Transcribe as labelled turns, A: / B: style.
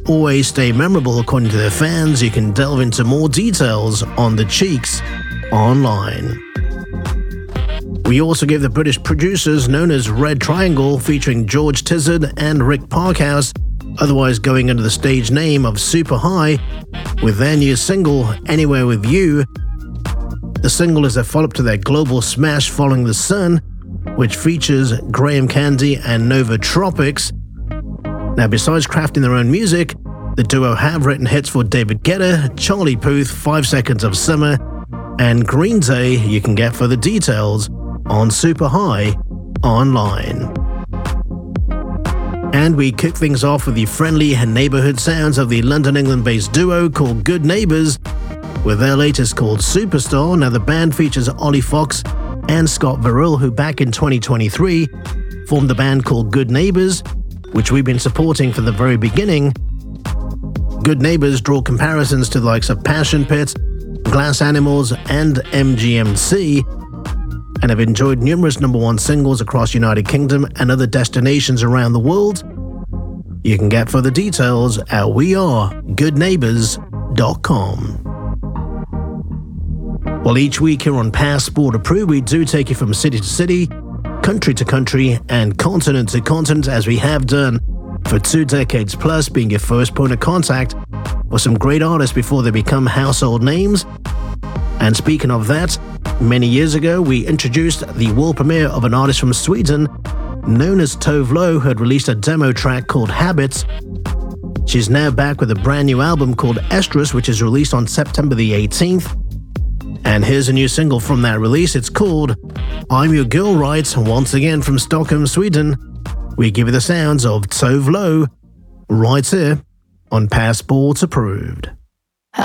A: always stay memorable according to their fans, you can delve into more details on The Cheeks online. We also gave the British producers known as Red Triangle, featuring George Tizard and Rick Parkhouse, otherwise going under the stage name of Super High, with their new single, Anywhere With You. The single is a follow-up to their global smash Following the Sun, which features Graham Candy and Nova Tropics. Now, besides crafting their own music, the duo have written hits for David Guetta, Charlie Puth, 5 Seconds of Summer, and Green Day. You can get further details on Super High online. And we kick things off with the friendly neighborhood sounds of the London, England-based duo called Good Neighbours, with their latest called Superstar. Now, the band features Ollie Fox and Scott Verrill, who back in 2023 formed the band called Good Neighbours, which we've been supporting from the very beginning. Good Neighbours draw comparisons to the likes of Passion Pit, Glass Animals, and MGMT, and have enjoyed numerous #1 singles across United Kingdom and other destinations around the world. You can get further details at wearegoodneighbours.com. Well, each week here on Passport Approved, we do take you from city to city, country to country, and continent to continent, as we have done for 2 decades plus, being your first point of contact for some great artists before they become household names. And speaking of that, many years ago, we introduced the world premiere of an artist from Sweden known as Tove Lo, who had released a demo track called Habits. She's now back with a brand new album called Estrus, which is released on September the 18th. And here's a new single from that release. It's called I'm Your Girl Right, once again from Stockholm, Sweden. We give you the sounds of Tove Lo right here on Passport Approved.